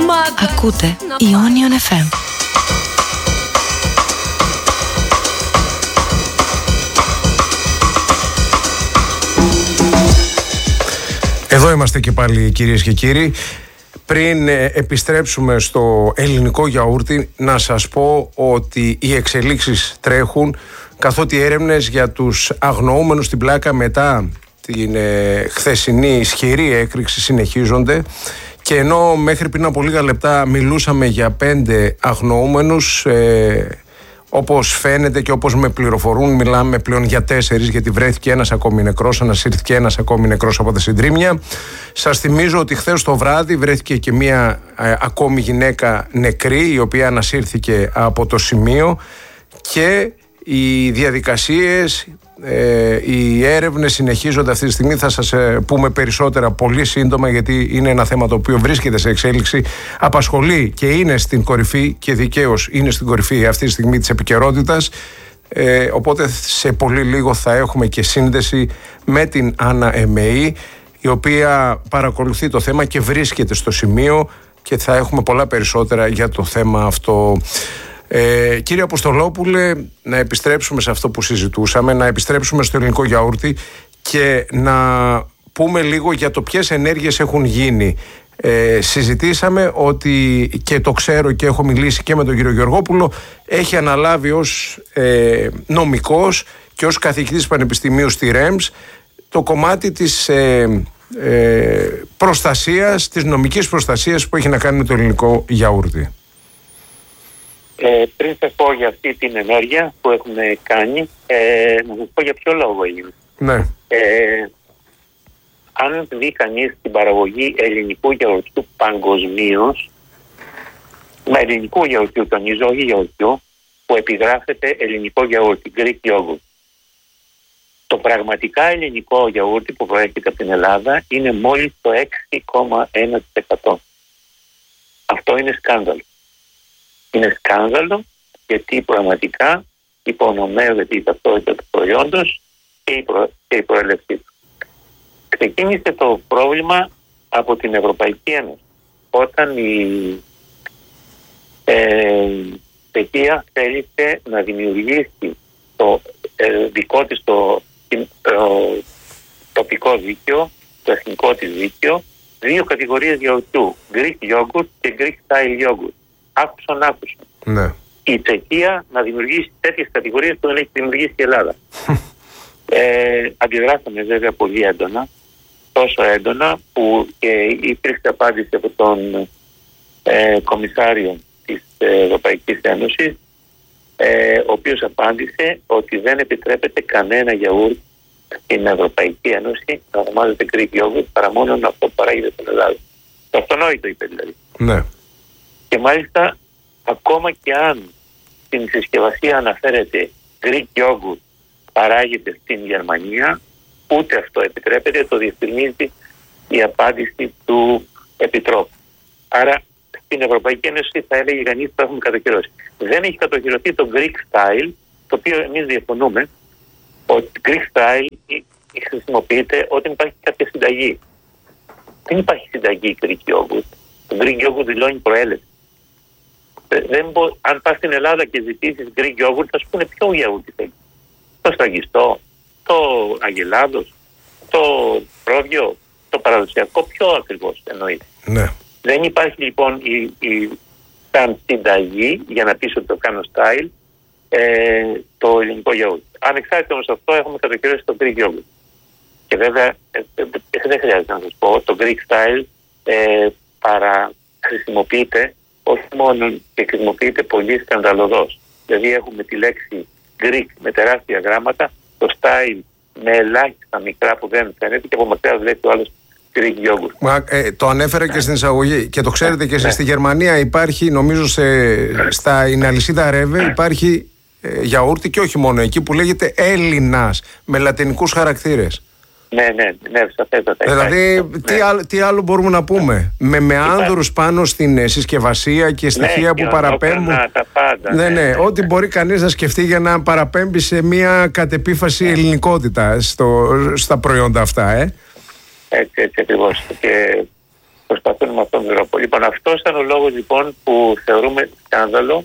Ακούτε Ionion FM. Εδώ είμαστε και πάλι, κυρίες και κύριοι. Πριν επιστρέψουμε στο ελληνικό γιαούρτι, να σας πω ότι οι εξελίξεις τρέχουν, καθότι έρευνες για τους αγνοούμενους στην πλάκα μετά την χθεσινή ισχυρή έκρηξη συνεχίζονται. Και ενώ μέχρι πριν από λίγα λεπτά μιλούσαμε για 5 αγνοούμενους, όπως φαίνεται και όπως με πληροφορούν, μιλάμε πλέον για 4, γιατί βρέθηκε ένας ακόμη νεκρός, ανασύρθηκε ένας ακόμη νεκρός από τα συντρίμμια. Σας θυμίζω ότι χθες το βράδυ βρέθηκε και μία ακόμη γυναίκα νεκρή, η οποία ανασύρθηκε από το σημείο, και οι διαδικασίες, οι έρευνες συνεχίζονται αυτή τη στιγμή. Θα σας πούμε περισσότερα πολύ σύντομα, γιατί είναι ένα θέμα το οποίο βρίσκεται σε εξέλιξη, απασχολεί και είναι στην κορυφή, και δικαίως είναι στην κορυφή αυτή τη στιγμή της επικαιρότητας. Οπότε σε πολύ λίγο θα έχουμε και σύνδεση με την Άννα Εμεή, η οποία παρακολουθεί το θέμα και βρίσκεται στο σημείο, και θα έχουμε πολλά περισσότερα για το θέμα αυτό. Κύριε Αποστολόπουλε, να επιστρέψουμε σε αυτό που συζητούσαμε, να επιστρέψουμε στο ελληνικό γιαούρτι και να πούμε λίγο για το ποιες ενέργειες έχουν γίνει. Συζητήσαμε ότι, και το ξέρω και έχω μιλήσει και με τον κύριο Γεωργόπουλο, έχει αναλάβει ως νομικός και ως καθηγητής πανεπιστημίου στη ΡΕΜΣ το κομμάτι της προστασίας, της νομικής προστασίας που έχει να κάνει με το ελληνικό γιαούρτι. Πριν σας πω για αυτή την ενέργεια που έχουμε κάνει, να σας πω για ποιο λόγο έγινε. Ναι. Αν δει κανείς την παραγωγή ελληνικού γιαουρτιού παγκοσμίως, με ελληνικού γιαουρτιού, τονίζω, όχι γιαουρτιού, που επιγράφεται ελληνικό γιαούρτι, Greek yogurt. Το πραγματικά ελληνικό γιαούρτι που προέρχεται από την Ελλάδα είναι μόλις το 6,1%. Αυτό είναι σκάνδαλο. Είναι σκάνδαλο, γιατί πραγματικά υπονομεύεται η ταυτότητα του προϊόντος και η προέλευσή του. Ξεκίνησε το πρόβλημα από την Ευρωπαϊκή Ένωση, όταν η Τσεχία θέλησε να δημιουργήσει το δικό της το τοπικό δίκαιο, το εθνικό της δίκαιο, 2 κατηγορίες γιαουρτιού, Greek yogurt και Greek style yogurt. Άκουσαν. Ναι. Η Τσεχία να δημιουργήσει τέτοιες κατηγορίες που δεν έχει δημιουργήσει η Ελλάδα. Αντιδράσαμε βέβαια πολύ έντονα, τόσο έντονα που υπήρξε απάντηση από τον Κομισάριο της Ευρωπαϊκής Ένωσης, ο οποίος απάντησε ότι δεν επιτρέπεται κανένα γιαούρτι στην Ευρωπαϊκή Ένωση να ονομάζεται Greek yogurt παρά μόνο αυτό που παράγεται στην Ελλάδα. Το αυτονόητο είπε δηλαδή. Ναι. Και μάλιστα, ακόμα και αν στην συσκευασία αναφέρεται Greek yogurt παράγεται στην Γερμανία, ούτε αυτό επιτρέπεται, το διευκρινίζει η απάντηση του Επιτρόπου. Άρα στην Ευρωπαϊκή Ένωση θα έλεγε κανείς ότι το έχουμε κατοχυρώσει. Δεν έχει κατοχυρωθεί το Greek style, το οποίο εμείς διαφωνούμε, ότι Greek style χρησιμοποιείται όταν υπάρχει κάποια συνταγή. Δεν υπάρχει συνταγή Greek yogurt. Το Greek yogurt δηλώνει προέλευση. Αν πας στην Ελλάδα και ζητήσεις Greek yogurt, θα σου πούνε ποιο γιαούρτι θέλει. Το στραγγιστό, το αγελάδος, το πρόβιο, το παραδοσιακό, ποιο ακριβώς εννοείται. Ναι. Δεν υπάρχει λοιπόν σαν συνταγή για να πεις ότι το κάνω style το ελληνικό γιαούρτι. Ανεξάρτητα όμως αυτό, έχουμε κατοχυρώσει το Greek yogurt. Και βέβαια δεν χρειάζεται να σας πω, το Greek style χρησιμοποιείται όχι μόνο, και χρησιμοποιείται πολύ σκανδαλωδώς. Δηλαδή έχουμε τη λέξη Greek με τεράστια γράμματα, το style με ελάχιστα μικρά που δεν φαίνεται, και από μακριά βλέπει ο άλλος Greek yogurt. Το ανέφερα και στην εισαγωγή, και το ξέρετε και εσείς, στη Γερμανία υπάρχει, νομίζω στα αλυσίδα Ρέβε υπάρχει γιαούρτι, και όχι μόνο εκεί, που λέγεται Έλληνας με λατινικούς χαρακτήρες. Ναι, σαφέστατα. Δηλαδή, τι άλλο μπορούμε να πούμε? Με άνδρους πάνω στην συσκευασία και στοιχεία που παραπέμπουν. Τα πάντα. Ναι, ό,τι μπορεί κανείς να σκεφτεί για να παραπέμπει σε μια κατεπίφαση ελληνικότητα στα προϊόντα αυτά, Έτσι ακριβώς. Και προσπαθούν με αυτόν τον τρόπο. Λοιπόν, αυτός ήταν ο λόγος λοιπόν που θεωρούμε σκάνδαλο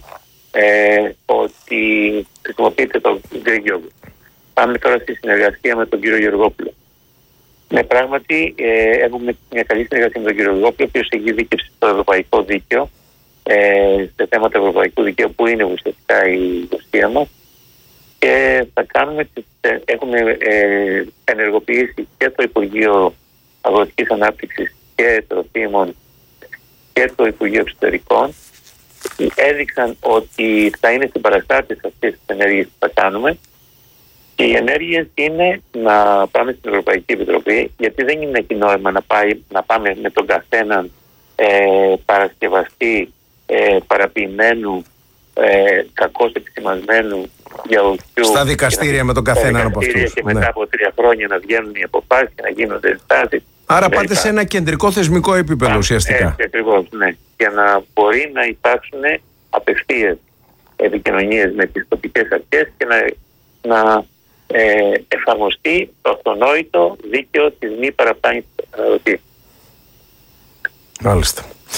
ότι χρησιμοποιείται το Greek yogurt. Πάμε τώρα στη συνεργασία με τον κύριο Γεωργόπουλο. Ναι, πράγματι έχουμε μια καλή συνεργασία με τον κύριο Γεωργόπουλο, ο οποίος έχει δίκευση στο ευρωπαϊκό δίκαιο, σε θέματα ευρωπαϊκού δικαίου που είναι ουσιαστικά η ουσία μας, και θα κάνουμε, έχουμε ενεργοποιήσει και το Υπουργείο Αγροτικής Ανάπτυξης και Τροφίμων και το Υπουργείο Εξωτερικών. Έδειξαν ότι θα είναι συμπαραστάτες αυτές τις ενέργειες που θα κάνουμε, και οι ενέργειες είναι να πάμε στην Ευρωπαϊκή Επιτροπή, γιατί δεν είναι εκεί νόημα να πάμε με τον καθέναν παρασκευαστή παραποιημένου, κακώς επισημασμένου γιαουρτιού στα δικαστήρια με τον καθέναν από αυτούς. Και μετά από 3 χρόνια να βγαίνουν οι αποφάσεις και να γίνονται ενστάσεις. Άρα πάτε σε ένα κεντρικό θεσμικό επίπεδο ουσιαστικά. Έτσι ακριβώς, ναι. Για να μπορεί να υπάρξουν απευθείας επικοινωνίες με τις τοπικές αρχές και να εφαρμοστεί το αυτονόητο δίκαιο της μη παραπλάνησης του καταναλωτή. Μάλιστα.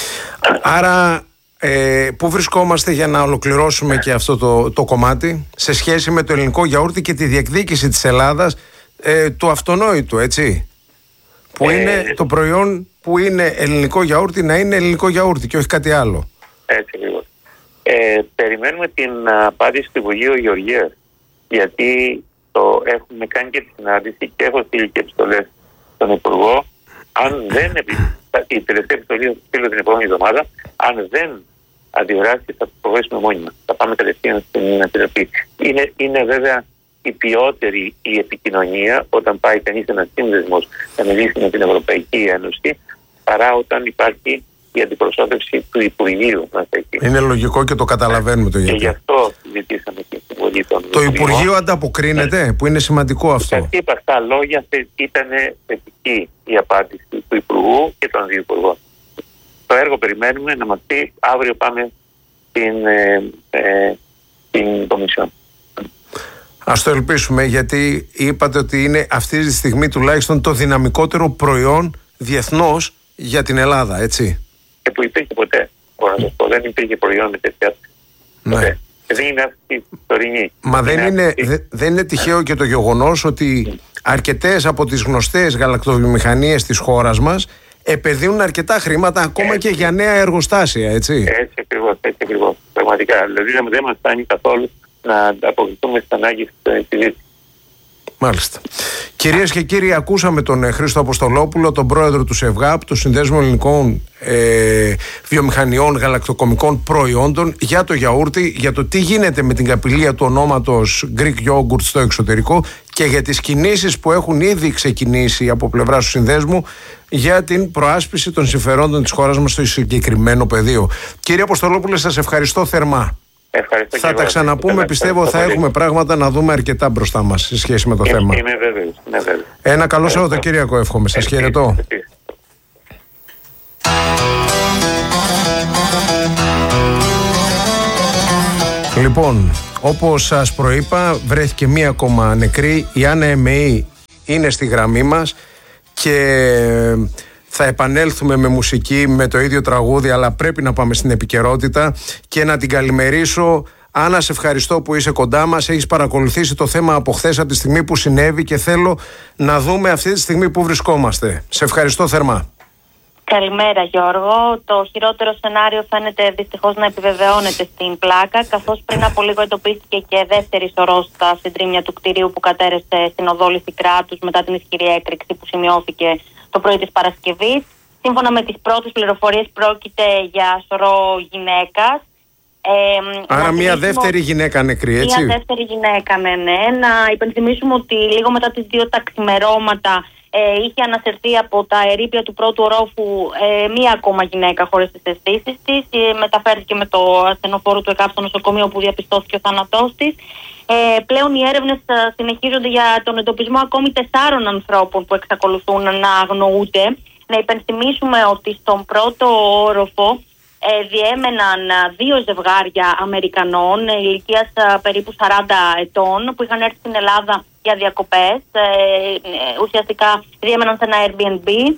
Άρα πού βρισκόμαστε για να ολοκληρώσουμε και αυτό το κομμάτι σε σχέση με το ελληνικό γιαούρτι και τη διεκδίκηση της Ελλάδας του αυτονόητου, έτσι, που είναι το προϊόν που είναι ελληνικό γιαούρτι να είναι ελληνικό γιαούρτι και όχι κάτι άλλο. Έτσι ακριβώς. Περιμένουμε την απάντηση του Υπουργείου Γεωργίας, γιατί έχουμε κάνει και τη συνάντηση και έχω στείλει και επιστολές στον Υπουργό. Αν δεν η τελευταία επιστολή θα στείλω την επόμενη εβδομάδα, αν δεν αντιδράσει θα το προχωρήσουμε μόνοι μας. Θα πάμε κατευθείαν στην Επιτροπή. Είναι βέβαια η ποιότερη η επικοινωνία όταν πάει κανείς ένα σύνδεσμος να μιλήσει με την Ευρωπαϊκή Ένωση, παρά όταν υπάρχει η αντιπροσώπευση του Υπουργείου. Είναι λογικό και το καταλαβαίνουμε το γιατί. Και γι' αυτό ζητήσαμε την συμβολή των Το Υπουργείο ανταποκρίνεται, που είναι σημαντικό αυτό. Σας είπα, στα λόγια ήταν θετική η απάντηση του Υπουργού και των δύο Υπουργών. Το έργο περιμένουμε να μας πει, αύριο πάμε στην Κομισιόν. Ας το ελπίσουμε, γιατί είπατε ότι είναι αυτή τη στιγμή τουλάχιστον το δυναμικότερο προϊόν διεθνώς για την Ελλάδα, έτσι. Και που υπήρχε ποτέ, μπορώ να σας πω, δεν υπήρχε προϊόν με τέτοια. Ναι. Δεν είναι αυτή η τωρινή. Μα δεν είναι τυχαίο και το γεγονός ότι αρκετές από τις γνωστές γαλακτοβιομηχανίες της χώρας μας επενδύουν αρκετά χρήματα ακόμα και για νέα εργοστάσια, έτσι. Έτσι ακριβώς. Πραγματικά. Δηλαδή δεν μας φτάνει καθόλου να αποκριθούμε στις ανάγκες της συζήτησης. Μάλιστα. Κυρίες και κύριοι, ακούσαμε τον Χρήστο Αποστολόπουλο, τον πρόεδρο του ΣΕΒΓΑΠ, του Συνδέσμου Ελληνικών Βιομηχανιών Γαλακτοκομικών Προϊόντων, για το γιαούρτι, για το τι γίνεται με την καπηλεία του ονόματος Greek Yogurt στο εξωτερικό και για τις κινήσεις που έχουν ήδη ξεκινήσει από πλευράς του Συνδέσμου για την προάσπιση των συμφερόντων της χώρας μας στο συγκεκριμένο πεδίο. Κύριε Αποστολόπουλε, σας ευχαριστώ θερμά. Θα τα ξαναπούμε, πιστεύω θα έχουμε πράγματα να δούμε αρκετά μπροστά μας σε σχέση με το θέμα. Είμαι βέβαιος. Ένα καλό Σαββατοκύριακο εύχομαι. Σας χαιρετώ. Λοιπόν, όπως σας προείπα, βρέθηκε μία ακόμα νεκρή. Η Άννα Εμεή είναι στη γραμμή μας και θα επανέλθουμε με μουσική, με το ίδιο τραγούδι, αλλά πρέπει να πάμε στην επικαιρότητα και να την καλημερίσω. Άννα, σε ευχαριστώ που είσαι κοντά μας. Έχεις παρακολουθήσει το θέμα από χθες, από τη στιγμή που συνέβη, και θέλω να δούμε αυτή τη στιγμή που βρισκόμαστε. Σε ευχαριστώ θερμά. Καλημέρα Γιώργο. Το χειρότερο σενάριο φαίνεται δυστυχώς να επιβεβαιώνεται στην πλάκα, καθώς πριν από λίγο εντοπίστηκε και δεύτερη σωρός στα συντρίμμια του κτηρίου που κατέρευσε στην οδό Λυθικράτους μετά την ισχυρή έκρηξη που σημειώθηκε το πρωί της Παρασκευής. Σύμφωνα με τις πρώτες πληροφορίες πρόκειται για σωρό γυναίκας. Άρα μια δεύτερη γυναίκα νεκρή, έτσι. Μια δεύτερη γυναίκα, ναι. Να υπενθυμίσουμε ότι λίγο μετά τις 2 τα ξημερώματα είχε ανασυρθεί από τα ερείπια του πρώτου ορόφου μία ακόμα γυναίκα χωρίς τις αισθήσεις της. Μεταφέρθηκε με το ασθενοφόρο του ΕΚΑΒ στο νοσοκομείο, όπου διαπιστώθηκε ο θάνατός της. Πλέον οι έρευνες συνεχίζονται για τον εντοπισμό ακόμη 4 ανθρώπων που εξακολουθούν να αγνοούνται. Να υπενθυμίσουμε ότι στον πρώτο όροφο διέμεναν 2 ζευγάρια Αμερικανών ηλικίας περίπου 40 ετών που είχαν έρθει στην Ελλάδα για διακοπές. Ουσιαστικά διέμεναν σε ένα Airbnb.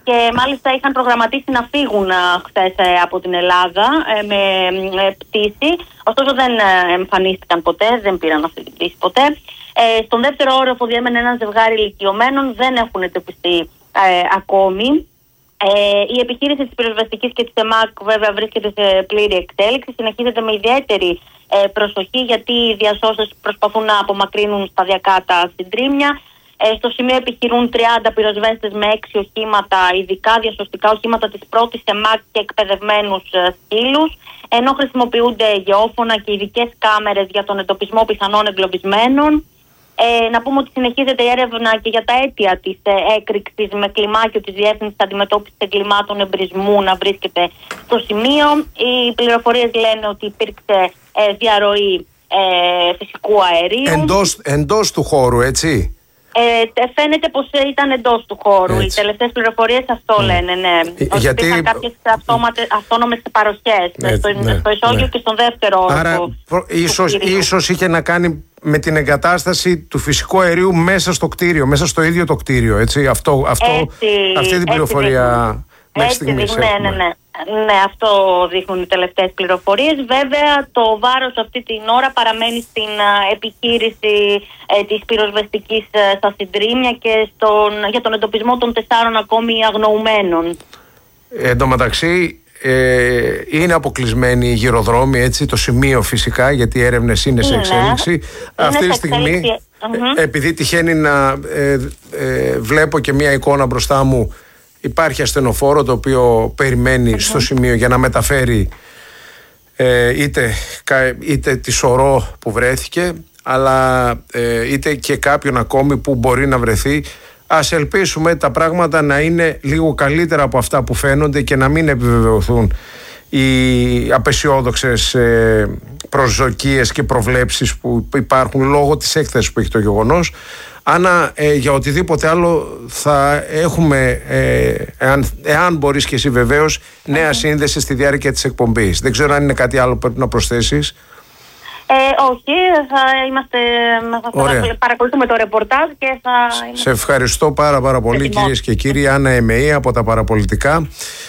και μάλιστα είχαν προγραμματίσει να φύγουν χθες από την Ελλάδα με πτήση, ωστόσο δεν εμφανίστηκαν ποτέ, δεν πήραν αυτή την πτήση ποτέ. Στον δεύτερο όροφο διέμενε ένα ζευγάρι ηλικιωμένων, δεν έχουν εντοπιστεί ακόμη. Η επιχείρηση της πυροσβεστικής και της ΕΜΑΚ βέβαια βρίσκεται σε πλήρη εξέλιξη, συνεχίζεται με ιδιαίτερη προσοχή, γιατί οι διασώστες προσπαθούν να απομακρύνουν σταδιακά τα συντρίμμια. Στο σημείο επιχειρούν 30 πυροσβέστες με 6 οχήματα, ειδικά διασωστικά οχήματα της πρώτης ΕΜΑΚ και εκπαιδευμένους σκύλους, ενώ χρησιμοποιούνται γεώφωνα και ειδικές κάμερες για τον εντοπισμό πιθανών εγκλωβισμένων. Να πούμε ότι συνεχίζεται η έρευνα και για τα αίτια της έκρηξης, με κλιμάκιο της Διεύθυνσης Αντιμετώπισης Εγκλημάτων Εμπρισμού να βρίσκεται στο σημείο. Οι πληροφορίες λένε ότι υπήρξε διαρροή φυσικού αερίου. Εντός του χώρου, έτσι. Φαίνεται πως ήταν εντός του χώρου. Έτσι. Οι τελευταίες πληροφορίες αυτό λένε, ναι. Ότι υπήρχαν κάποιες αυτόνομες παροχές στο ισόγειο και στον δεύτερο όροφο. Άρα ίσως είχε να κάνει με την εγκατάσταση του φυσικού αερίου μέσα στο κτίριο, μέσα στο ίδιο το κτίριο, έτσι. Αυτή την πληροφορία μέχρι στιγμής έχουμε. Ναι, αυτό δείχνουν οι τελευταίες πληροφορίες. Βέβαια, το βάρος αυτή την ώρα παραμένει στην επιχείρηση της πυροσβεστικής στα συντρίμμια και για τον εντοπισμό των 4 ακόμη αγνοουμένων. Εν τω μεταξύ, είναι αποκλεισμένοι οι γυροδρόμοι, έτσι, το σημείο φυσικά, γιατί οι έρευνες είναι σε εξέλιξη. Αυτή τη στιγμή, επειδή τυχαίνει να βλέπω και μια εικόνα μπροστά μου, υπάρχει ασθενοφόρο το οποίο περιμένει στο σημείο για να μεταφέρει είτε τη σωρό που βρέθηκε, αλλά είτε και κάποιον ακόμη που μπορεί να βρεθεί. Ας ελπίσουμε τα πράγματα να είναι λίγο καλύτερα από αυτά που φαίνονται και να μην επιβεβαιωθούν οι απεσιόδοξες προσδοκίες και προβλέψεις που υπάρχουν λόγω της έκθεσης που έχει το γεγονός. Άννα, για οτιδήποτε άλλο θα έχουμε, εάν μπορείς και εσύ βεβαίως, νέα σύνδεση στη διάρκεια της εκπομπής. Δεν ξέρω αν είναι κάτι άλλο που πρέπει να προσθέσεις. Όχι, θα παρακολουθούμε το ρεπορτάζ και θα... Σε ευχαριστώ πάρα πολύ, κυρίες και κύριοι. Άννα Εμεή από τα Παραπολιτικά,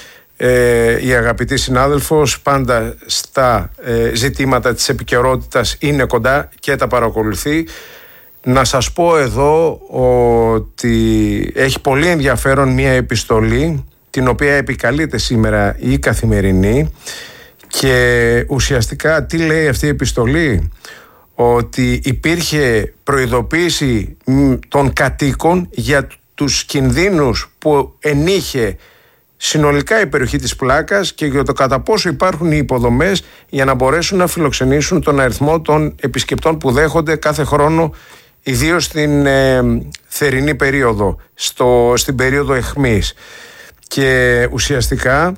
η αγαπητή συνάδελφος, πάντα στα ζητήματα της επικαιρότητας είναι κοντά και τα παρακολουθεί. Να σας πω εδώ ότι έχει πολύ ενδιαφέρον μια επιστολή την οποία επικαλείται σήμερα η Καθημερινή, και ουσιαστικά τι λέει αυτή η επιστολή? Ότι υπήρχε προειδοποίηση των κατοίκων για τους κινδύνους που ενείχε συνολικά η περιοχή της Πλάκας και για το κατά πόσο υπάρχουν οι υποδομές για να μπορέσουν να φιλοξενήσουν τον αριθμό των επισκεπτών που δέχονται κάθε χρόνο, ιδίως στην θερινή περίοδο, στην περίοδο αιχμής. Και ουσιαστικά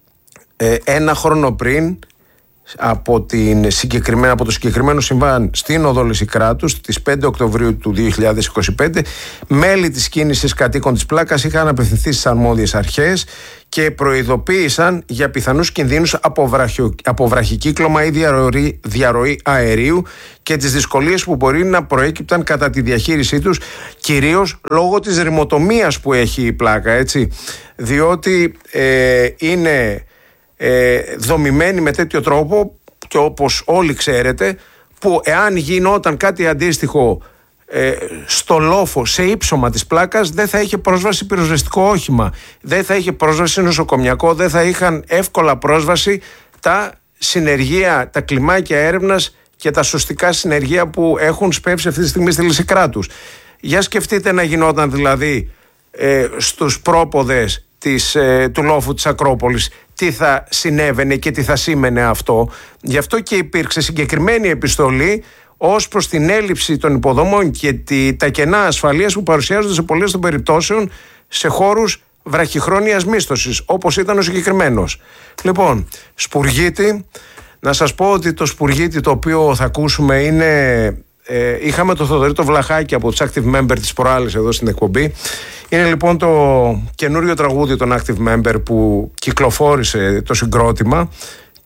ένα χρόνο πριν από το συγκεκριμένο συμβάν στην οδό Λυσικράτους, στις 5 Οκτωβρίου του 2025, μέλη της κίνησης κατοίκων της Πλάκας είχαν απευθυνθεί στις αρμόδιες αρχές και προειδοποίησαν για πιθανούς κινδύνους από βραχικύκλωμα ή διαρροή αερίου και τις δυσκολίες που μπορεί να προέκυπταν κατά τη διαχείρισή τους, κυρίως λόγω της ρημοτομίας που έχει η Πλάκα, έτσι, διότι είναι δομημένη με τέτοιο τρόπο, και όπως όλοι ξέρετε, που εάν γινόταν κάτι αντίστοιχο στο λόφο, σε ύψωμα της Πλάκας, δεν θα είχε πρόσβαση πυροσβεστικό όχημα, δεν θα είχε πρόσβαση νοσοκομιακό, δεν θα είχαν εύκολα πρόσβαση τα συνεργεία, τα κλιμάκια έρευνας και τα σωστικά συνεργεία που έχουν σπεύσει αυτή τη στιγμή στη Λυσικράτους. Για σκεφτείτε να γινόταν δηλαδή στους πρόποδες του λόφου της Ακρόπολης, τι θα συνέβαινε και τι θα σήμαινε αυτό. Γι' αυτό και υπήρξε συγκεκριμένη επιστολή ως προς την έλλειψη των υποδομών και τα κενά ασφαλείας που παρουσιάζονται σε πολλές των περιπτώσεων σε χώρους βραχυχρόνιας μίσθωσης, όπως ήταν ο συγκεκριμένος. Λοιπόν, Σπουργίτη, να σας πω ότι το Σπουργίτη το οποίο θα ακούσουμε είναι... είχαμε το Θοδωρή το Βλαχάκη από τους Active Member της προάλλης εδώ στην εκπομπή. Είναι λοιπόν το καινούριο τραγούδι των Active Member που κυκλοφόρησε το συγκρότημα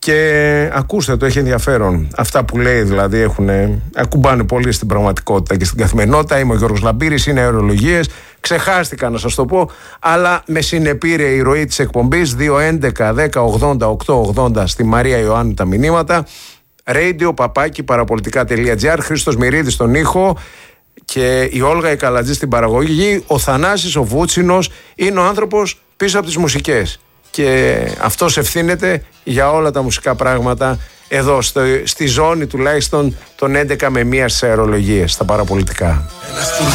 Και ακούστε το, έχει ενδιαφέρον. Αυτά που λέει δηλαδή ακουμπάνε πολύ στην πραγματικότητα και στην καθημερινότητα. Είμαι ο Γιώργος Λαμπύρης, είναι αερολογίες. Ξεχάστηκα να σας το πω, αλλά με συνεπήρε η ροή της εκπομπής. 2.11.10.80.880 στη Μαρία Ιωάννου τα μηνύματα. radio@parapolitica.gr. Χρήστος Μυρίδης στον ήχο και η Όλγα η Καλατζή στην παραγωγή. Ο Θανάσης ο Βούτσινος είναι ο άνθρωπος πίσω από τις μουσικές. Και αυτός ευθύνεται για όλα τα μουσικά πράγματα εδώ στη ζώνη τουλάχιστον των 11 με 1 στις αερολογίες, στα παραπολιτικά.